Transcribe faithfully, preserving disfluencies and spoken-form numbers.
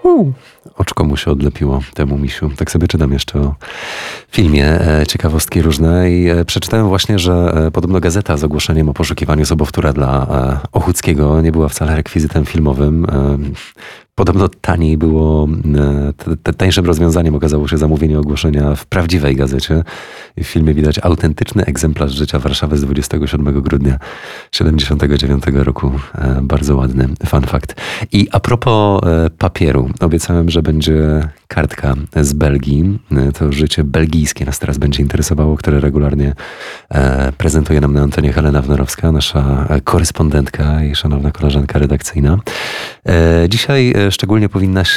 U, oczko mu się odlepiło, temu misiu. Tak sobie czytam jeszcze o filmie, e, ciekawostki różne i e, przeczytałem właśnie, że e, podobno gazeta z ogłoszeniem o poszukiwaniu sobowtóra dla e, Ochódzkiego nie była wcale rekwizytem filmowym. E, Podobno taniej było, te, te, tańszym rozwiązaniem okazało się zamówienie ogłoszenia w prawdziwej gazecie. W filmie widać autentyczny egzemplarz życia Warszawy z dwudziestego siódmego grudnia siedemdziesiątego dziewiątego roku. E, bardzo ładny fun fact. I a propos e, papieru, obiecałem, że będzie kartka z Belgii. E, to życie belgijskie nas teraz będzie interesowało, które regularnie e, prezentuje nam na antenie Helena Wnorowska, nasza korespondentka i szanowna koleżanka redakcyjna. E, dzisiaj szczególnie powinna